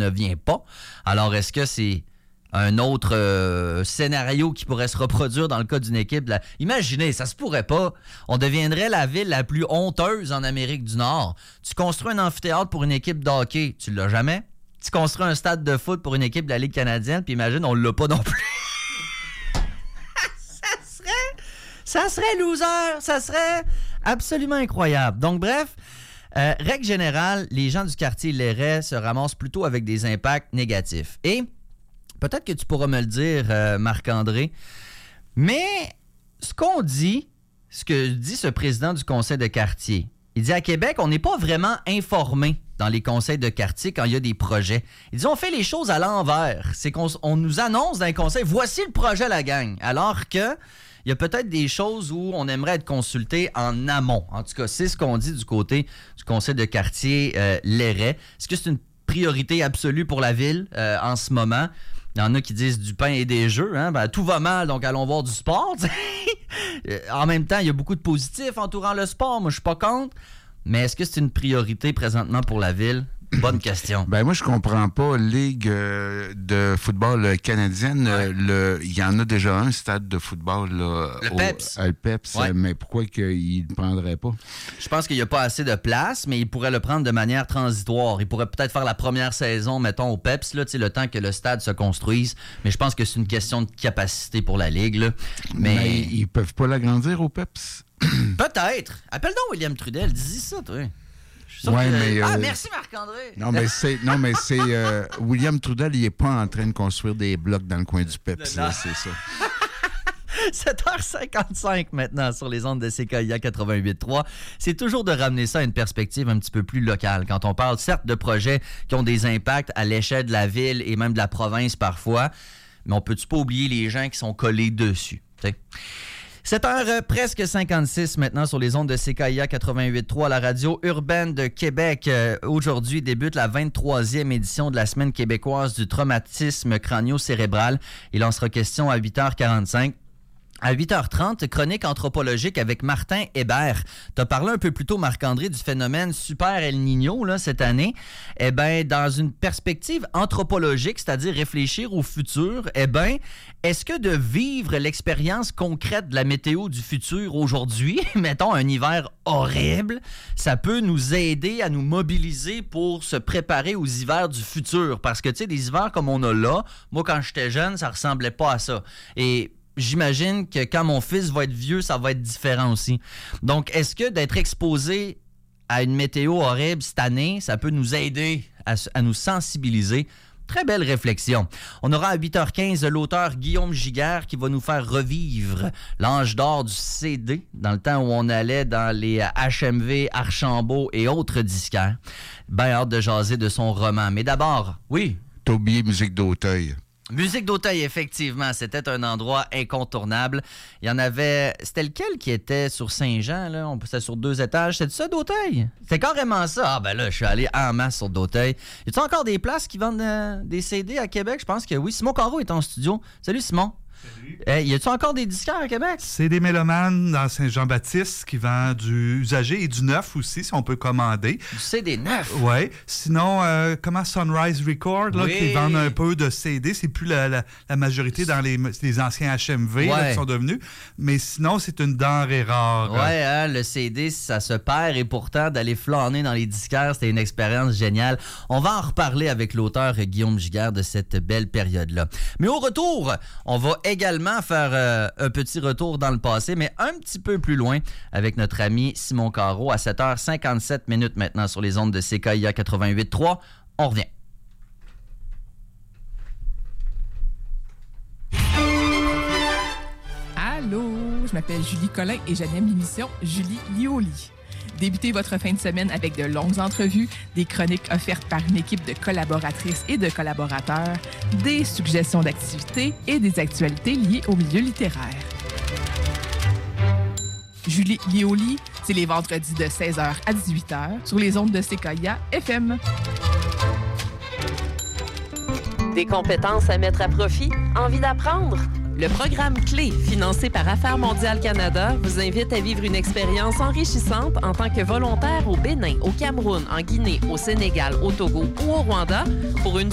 ne vient pas. Alors, est-ce que c'est un autre scénario qui pourrait se reproduire dans le cas d'une équipe? Imaginez, ça se pourrait pas. On deviendrait la ville la plus honteuse en Amérique du Nord. Tu construis un amphithéâtre pour une équipe de hockey, tu l'as jamais. Tu construis un stade de foot pour une équipe de la Ligue canadienne, puis imagine, on l'a pas non plus. Ça serait loser, ça serait absolument incroyable. Donc bref, règle générale, les gens du quartier Lairet se ramassent plutôt avec des impacts négatifs. Et peut-être que tu pourras me le dire, Marc-André, mais ce que dit ce président du conseil de quartier, il dit à Québec, on n'est pas vraiment informé dans les conseils de quartier quand il y a des projets. Il dit, on fait les choses à l'envers. C'est qu'on nous annonce dans les conseils, voici le projet, la gang. Alors que il y a peut-être des choses où on aimerait être consulté en amont. En tout cas, c'est ce qu'on dit du côté du conseil de quartier Lairet. Est-ce que c'est une priorité absolue pour la ville en ce moment? Il y en a qui disent du pain et des jeux. Hein? Ben, tout va mal, donc allons voir du sport. En même temps, il y a beaucoup de positifs entourant le sport. Moi, je suis pas contre. Mais est-ce que c'est une priorité présentement pour la ville? Bonne question. Ben moi, je comprends pas. Ligue de football canadienne, il y en a déjà un stade de football. Là, le PEPS. Le PEPS, mais pourquoi qu'il ne le prendrait pas? Je pense qu'il n'y a pas assez de place, mais il pourrait le prendre de manière transitoire. Il pourrait peut-être faire la première saison, mettons, au PEPS, là, le temps que le stade se construise. Mais je pense que c'est une question de capacité pour la Ligue. Là. Mais ils peuvent pas l'agrandir au PEPS? Peut-être. Appelle donc William Trudel. Dis ça, toi. Ouais, mais, merci Marc-André. Non, mais c'est William Trudel, il n'est pas en train de construire des blocs dans le coin du PEPS, là, c'est ça. 7h55 maintenant sur les ondes de CKIA 88.3. C'est toujours de ramener ça à une perspective un petit peu plus locale. Quand on parle, certes, de projets qui ont des impacts à l'échelle de la ville et même de la province parfois, mais on peut-tu pas oublier les gens qui sont collés dessus, t'sais? 7h presque 56 maintenant sur les ondes de CKIA 88.3, la radio urbaine de Québec. Aujourd'hui débute la 23e édition de la Semaine québécoise du traumatisme crânio-cérébral. Il en sera question à 8h45. À 8h30, chronique anthropologique avec Martin Hébert. Tu as parlé un peu plus tôt, Marc-André, du phénomène Super El Niño là, cette année. Eh bien, dans une perspective anthropologique, c'est-à-dire réfléchir au futur, eh bien, est-ce que de vivre l'expérience concrète de la météo du futur aujourd'hui, mettons un hiver horrible, ça peut nous aider à nous mobiliser pour se préparer aux hivers du futur? Parce que, tu sais, des hivers comme on a là, moi, quand j'étais jeune, ça ressemblait pas à ça. Et j'imagine que quand mon fils va être vieux, ça va être différent aussi. Donc, est-ce que d'être exposé à une météo horrible cette année, ça peut nous aider à nous sensibiliser? Très belle réflexion. On aura à 8h15 l'auteur Guillaume Giguère qui va nous faire revivre l'âge d'or du CD dans le temps où on allait dans les HMV, Archambault et autres disquaires. Ben hâte de jaser de son roman. Mais d'abord, oui. T'as oublié Musique d'Auteuil. Musique d'Auteuil, effectivement. C'était un endroit incontournable. Il y en avait... C'était lequel qui était sur Saint-Jean, là? C'était sur 2 étages. C'était ça, d'Auteuil? C'était carrément ça. Ah, ben là, je suis allé en masse sur d'Auteuil. Y a-t-il encore des places qui vendent des CD à Québec? Je pense que oui. Simon Carreau est en studio. Salut, Simon. Salut. Y a-t-il encore des disquaires à Québec? C'est des mélomanes dans Saint-Jean-Baptiste qui vend du usagé et du neuf aussi, si on peut commander. Du CD neuf? Oui. Sinon, comment Sunrise Record, là, oui, qui vendent un peu de CD. C'est plus la majorité dans les anciens HMV là, qui sont devenus. Mais sinon, c'est une denrée rare. Oui, hein, le CD, ça se perd. Et pourtant, d'aller flâner dans les disquaires, c'était une expérience géniale. On va en reparler avec l'auteur Guillaume Giguère de cette belle période-là. Mais au retour, on va également faire un petit retour dans le passé, mais un petit peu plus loin avec notre ami Simon Carreau à 7h57 maintenant sur les ondes de CKIA 88.3. On revient. Allô, je m'appelle Julie Collin et j'anime l'émission Julie Lioli. Débutez votre fin de semaine avec de longues entrevues, des chroniques offertes par une équipe de collaboratrices et de collaborateurs, des suggestions d'activités et des actualités liées au milieu littéraire. Julie Lioli, c'est les vendredis de 16h à 18h sur les ondes de CKIA FM. Des compétences à mettre à profit? Envie d'apprendre? Le programme Clé, financé par Affaires mondiales Canada, vous invite à vivre une expérience enrichissante en tant que volontaire au Bénin, au Cameroun, en Guinée, au Sénégal, au Togo ou au Rwanda pour une